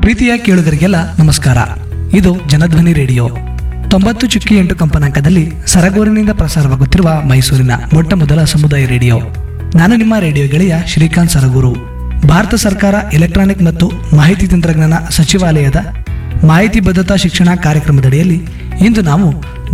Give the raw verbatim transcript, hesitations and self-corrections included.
ಪ್ರೀತಿಯ ಕೇಳುಗರಿಗೆಲ್ಲ ನಮಸ್ಕಾರ. ಇದು ಜನಧ್ವನಿ ರೇಡಿಯೋ ತೊಂಬತ್ತು ಚುಕ್ಕಿ ಎಂಟು ಕಂಪನಾಂಕದಲ್ಲಿ ಸರಗೂರಿನಿಂದ ಪ್ರಸಾರವಾಗುತ್ತಿರುವ ಮೈಸೂರಿನ ಮೊಟ್ಟ ಮೊದಲ ಸಮುದಾಯ ರೇಡಿಯೋ. ನಾನು ನಿಮ್ಮ ರೇಡಿಯೋ ಗೆಳೆಯ ಶ್ರೀಕಾಂತ್ ಸರಗೂರು. ಭಾರತ ಸರ್ಕಾರ ಎಲೆಕ್ಟ್ರಾನಿಕ್ ಮತ್ತು ಮಾಹಿತಿ ತಂತ್ರಜ್ಞಾನ ಸಚಿವಾಲಯದ ಮಾಹಿತಿ ಭದ್ರತಾ ಶಿಕ್ಷಣ ಕಾರ್ಯಕ್ರಮದಡಿಯಲ್ಲಿ ಇಂದು ನಾವು